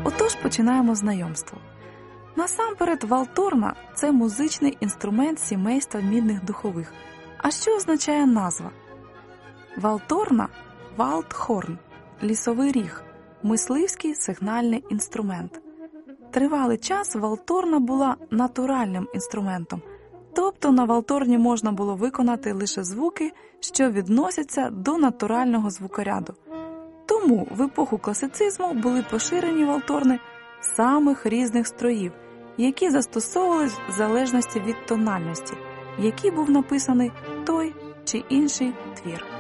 Отож починаємо знайомство. Насамперед, валторна – це музичний інструмент сімейства мідних духових. А що означає назва? Валторна – валдхорн, лісовий ріг, мисливський сигнальний інструмент. Тривалий час валторна була натуральним інструментом, тобто на валторні можна було виконати лише звуки, що відносяться до натурального звукоряду. Тому в епоху класицизму були поширені валторни самих різних строїв, які застосовувались в залежності від тональності, в якій був написаний той чи інший твір.